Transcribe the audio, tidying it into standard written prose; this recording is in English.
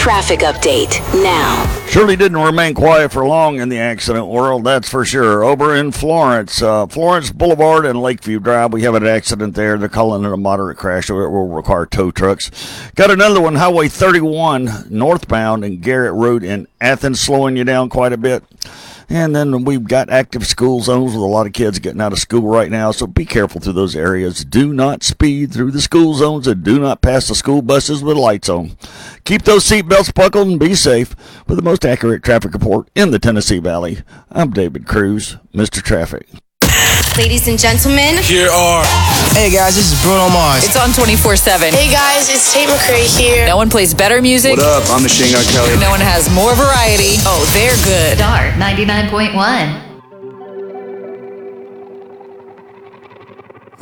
traffic update now. Surely didn't remain quiet for long in the accident world, that's for sure. Over in Florence, Florence Boulevard and Lakeview Drive, we have an accident there. They're calling it a moderate crash, so it will require tow trucks. Got another one, Highway 31 northbound and Garrett Road in Athens, slowing you down quite a bit. And then we've got active school zones with a lot of kids getting out of school right now, so be careful through those areas. Do not speed through the school zones and do not pass the school buses with lights on. Keep those seatbelts buckled and be safe. For the most accurate traffic report in the Tennessee Valley, I'm David Cruz, Mr. Traffic. Ladies and gentlemen, here are... Hey guys, this is Bruno Mars. It's on 24/7. Hey guys, it's Tate McRae here. No one plays better music. What up? I'm Machine Gun Kelly. No one has more variety. Oh, they're good. Star 99.1.